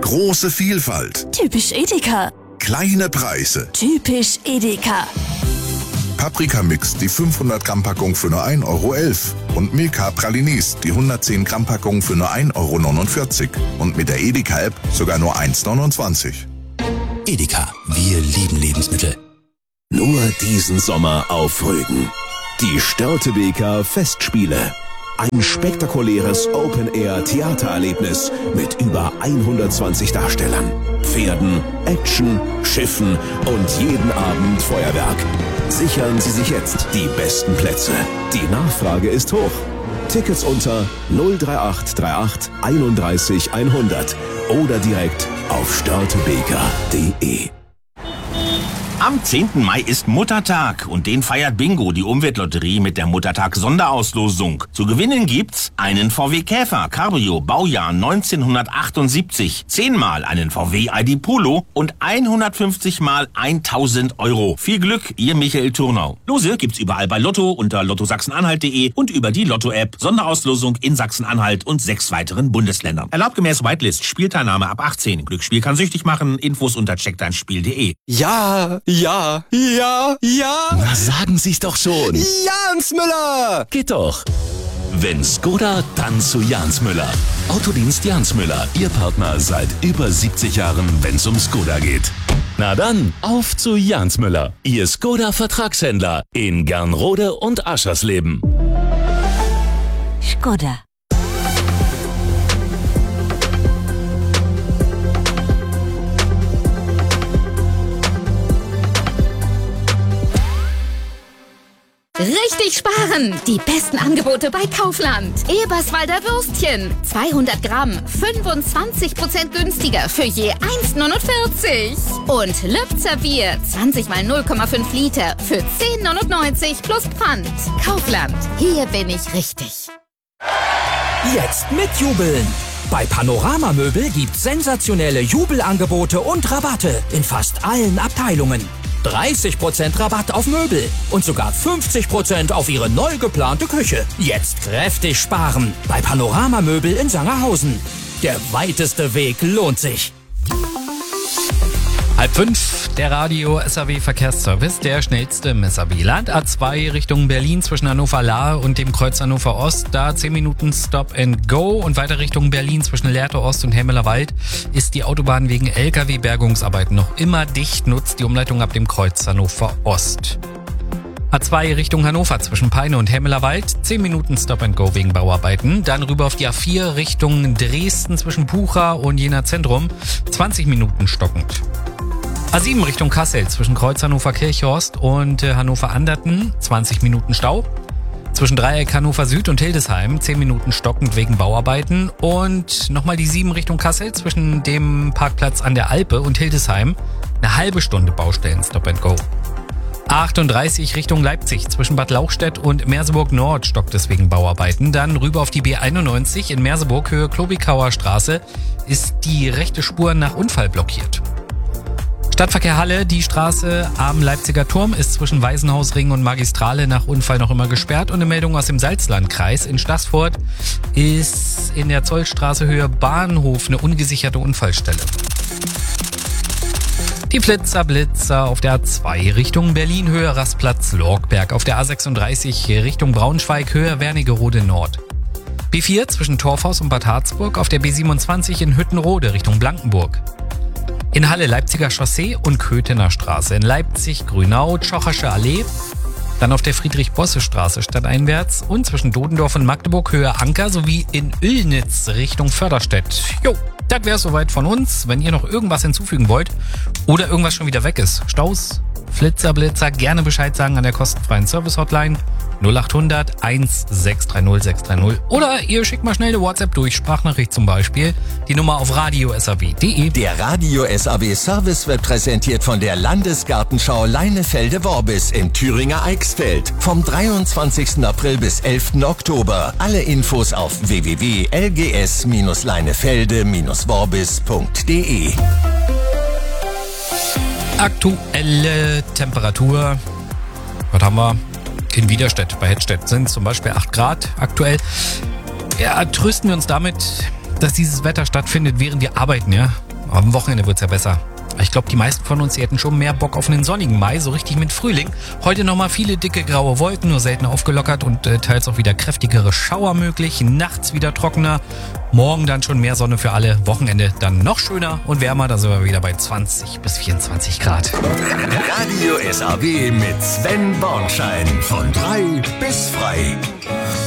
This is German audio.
Große Vielfalt. Typisch Edeka. Kleine Preise. Typisch Edeka. Paprika-Mix, die 500 Gramm Packung für nur 1,11 € und Milka Pralinis, die 110 Gramm Packung für nur 1,49 € und mit der Edeka-App sogar nur 1,29 €. Edeka, wir lieben Lebensmittel. Nur diesen Sommer auf Rügen. Die Störtebeker Festspiele. Ein spektakuläres Open-Air-Theatererlebnis mit über 120 Darstellern, Pferden, Action, Schiffen und jeden Abend Feuerwerk. Sichern Sie sich jetzt die besten Plätze. Die Nachfrage ist hoch. Tickets unter 03838 31 100 oder direkt auf störtebeker.de. Am 10. Mai ist Muttertag und den feiert Bingo, die Umweltlotterie, mit der Muttertag-Sonderauslosung. Zu gewinnen gibt's einen VW Käfer Cabrio Baujahr 1978, 10-mal einen VW ID Polo und 150-mal 1.000 €. Viel Glück, Ihr Michael Turnau. Lose gibt's überall bei Lotto unter lottosachsen-anhalt.de und über die Lotto-App. Sonderauslosung in Sachsen-Anhalt und 6 weiteren Bundesländern. Erlaubt gemäß Whitelist, Spielteilnahme ab 18. Glücksspiel kann süchtig machen. Infos unter checkdeinspiel.de. Ja. Na, sagen Sie's doch schon. Jans Müller! Geht doch. Wenn Skoda, dann zu Jans Müller. Autodienst Jans Müller, Ihr Partner seit über 70 Jahren, wenn's um Skoda geht. Na dann, auf zu Jans Müller, Ihr Skoda-Vertragshändler in Gernrode und Aschersleben. Skoda. Richtig sparen! Die besten Angebote bei Kaufland. Eberswalder Würstchen. 200 Gramm. 25% günstiger für je 1,49. Und Lübzer Bier. 20 mal 0,5 Liter für 10,99 plus Pfand. Kaufland. Hier bin ich richtig. Jetzt mitjubeln! Bei Panorama Möbel gibt's sensationelle Jubelangebote und Rabatte in fast allen Abteilungen. 30% Rabatt auf Möbel und sogar 50% auf Ihre neu geplante Küche. Jetzt kräftig sparen bei Panorama Möbel in Sangerhausen. Der weiteste Weg lohnt sich. 4:30, der Radio SAW Verkehrsservice, der schnellste im SAW-Land. A2 Richtung Berlin zwischen Hannover-Lahr und dem Kreuz Hannover Ost. Da 10 Minuten Stop and Go. Und weiter Richtung Berlin zwischen Lehrte Ost und Hemmeler Wald ist die Autobahn wegen LKW-Bergungsarbeiten noch immer dicht. Nutzt die Umleitung ab dem Kreuz Hannover Ost. A2 Richtung Hannover zwischen Peine und Hemmeler Wald, 10 Minuten Stop and Go wegen Bauarbeiten. Dann rüber auf die A4 Richtung Dresden zwischen Pucha und Jena Zentrum, 20 Minuten stockend. A7 Richtung Kassel zwischen Kreuz Hannover Kirchhorst und Hannover Anderten, 20 Minuten Stau. Zwischen Dreieck Hannover Süd und Hildesheim, 10 Minuten stockend wegen Bauarbeiten. Und nochmal die 7 Richtung Kassel zwischen dem Parkplatz an der Alpe und Hildesheim, eine halbe Stunde Baustellen Stop and Go. A38 Richtung Leipzig zwischen Bad Lauchstädt und Merseburg Nord stockt es wegen Bauarbeiten. Dann rüber auf die B91 in Merseburg Höhe Klobikauer Straße ist die rechte Spur nach Unfall blockiert. Stadtverkehr Halle, die Straße am Leipziger Turm ist zwischen Waisenhausring und Magistrale nach Unfall noch immer gesperrt. Und eine Meldung aus dem Salzlandkreis. In Staßfurt ist in der Zollstraße Höhe Bahnhof eine ungesicherte Unfallstelle. Die Blitzer auf der A2 Richtung Berlin Höhe Rastplatz Lorgberg. Auf der A36 Richtung Braunschweig Höhe Wernigerode Nord. B4 zwischen Torfhaus und Bad Harzburg. Auf der B27 in Hüttenrode Richtung Blankenburg. In Halle Leipziger Chaussee und Köthener Straße. In Leipzig Grünau, Tschochersche Allee. Dann auf der Friedrich-Bosse-Straße stadteinwärts und zwischen Dodendorf und Magdeburg Höhe Anker sowie in Oellnitz Richtung Förderstedt. Jo, das wäre soweit von uns. Wenn ihr noch irgendwas hinzufügen wollt oder irgendwas schon wieder weg ist, Staus, Blitzer, gerne Bescheid sagen an der kostenfreien Service-Hotline 0800 1630 630 oder ihr schickt mal schnell eine WhatsApp durch, Sprachnachricht zum Beispiel, die Nummer auf radiosaw.de. Der Radio SAW Service wird präsentiert von der Landesgartenschau Leinefelde-Worbis im Thüringer Eichsfeld vom 23. April bis 11. Oktober. Alle Infos auf www.lgs-leinefelde-worbis.de. Aktuelle Temperatur, was haben wir? In Widerstedt, bei Hettstedt sind zum Beispiel 8 Grad aktuell. Ja, trösten wir uns damit, dass dieses Wetter stattfindet, während wir arbeiten, ja. Aber am Wochenende wird's ja besser. Ich glaube, die meisten von uns, die hätten schon mehr Bock auf einen sonnigen Mai, so richtig mit Frühling. Heute nochmal viele dicke graue Wolken, nur selten aufgelockert und teils auch wieder kräftigere Schauer möglich. Nachts wieder trockener. Morgen dann schon mehr Sonne für alle. Wochenende dann noch schöner und wärmer. Da sind wir wieder bei 20 bis 24 Grad. Radio SAW mit Sven Bornschein. Von 3 bis frei.